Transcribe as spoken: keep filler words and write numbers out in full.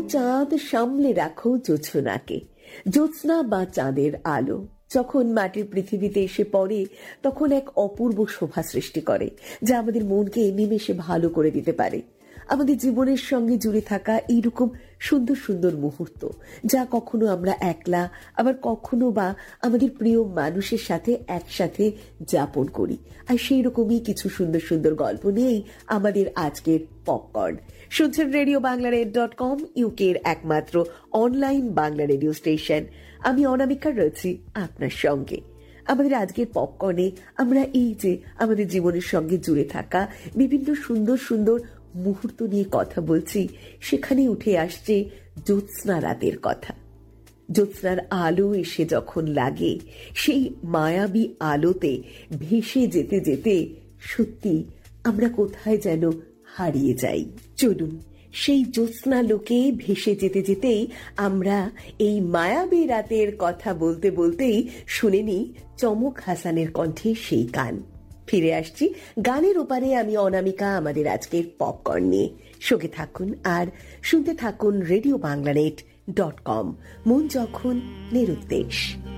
চাঁদ সামলে রাখো জোছনাকে। জ্যোৎস্না বা চাঁদের আলো যখন মাটির পৃথিবীতে এসে পড়ে তখন এক অপূর্ব শোভা সৃষ্টি করে, যা আমাদের মনকে নিমেষে ভালো করে দিতে পারে। আমাদের জীবনের সঙ্গে জুড়ে থাকা এইরকম সুন্দর সুন্দর মুহূর্ত, যা কখনো আমরা একলা, আবার কখনো বা আমাদের প্রিয় মানুষের সাথে একসাথে যাপন করি। আর সেই রকমই কিছু সুন্দর সুন্দর গল্প নিয়েই আমাদের আজকের পপকর্ন। শুনছেন radio Bangla red dot com, ইউকের একমাত্র অনলাইন বাংলা রেডিও স্টেশন। আমি অনামিকা রয়েছি আপনার সঙ্গে। আমাদের আজকের পপকর্নে আমরা এই যে আমাদের জীবনের সঙ্গে জুড়ে থাকা বিভিন্ন সুন্দর সুন্দর মুহূর্ত নিয়ে কথা বলছি, সেখানে উঠে আসছে জ্যোৎস্না রাতের কথা। জ্যোৎস্নার আলো এসে যখন লাগে, সেই মায়াবী আলোতে ভেসে যেতে যেতে সত্যি আমরা কোথায় যেন হারিয়ে যাই। চলুন সেই জ্যোৎস্না লোকে ভেসে যেতে যেতেই আমরা এই মায়াবী রাতের কথা বলতে বলতেই শুনে নিই চমক হাসানের কণ্ঠে সেই গান। ফিরে আসছি গানের ওপারে, আমি অনামিকা আমাদের আজকের পপকর্ন নিয়ে। সঙ্গে থাকুন আর শুনতে থাকুন radio Bangla net dot com, মন যখন নিরুদ্দেশ।